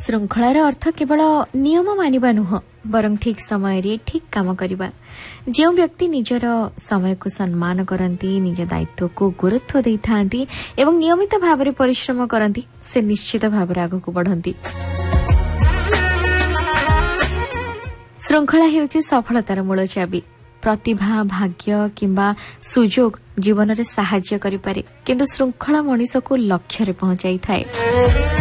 श्रृंखलार अर्थ केवल नियम मानिबा नुह बरं ठीक समय रे ठीक काम करिबा। जो व्यक्ति निजर समय को सम्मान करती, निज दायित्व को गुरुत्व देइथांती एवं नियमित भाव में परिश्रम करती से निश्चित भाव में आगक बढ़ती। श्रृंखला हेउची सफलतार मूल चाबी। प्रतिभा, भाग्य किंबा सुजोग जीवन में साहाय्य करिपारे, किंतु श्रृंखला मनीष को लक्ष्य रे पहुंचाई थाए।